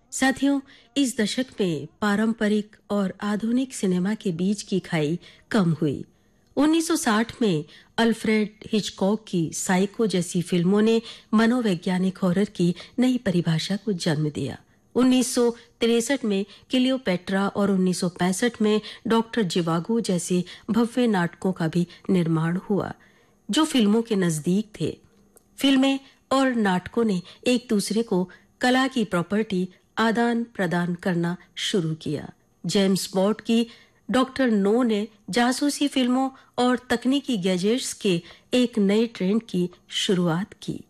साथियों, इस दशक में पारंपरिक और आधुनिक सिनेमा के बीच की खाई कम हुई। 1960 में अल्फ्रेड हिचकॉक की साइको जैसी फिल्मों ने मनोवैज्ञानिक हॉरर की नई परिभाषा को जन्म दिया। 1963 में क्लियोपेट्रा और 1965 में डॉक्टर जिवागो जैसे भव्य नाटकों का भी निर्माण हुआ, जो फिल्मों के नजदीक थे। फिल्में और नाटकों ने एक दूसरे को कला की प्रॉपर्टी आदान प्रदान करना शुरू किया। जेम्स बॉन्ड की डॉक्टर नो ने जासूसी फिल्मों और तकनीकी गैजेट्स के एक नए ट्रेंड की शुरुआत की।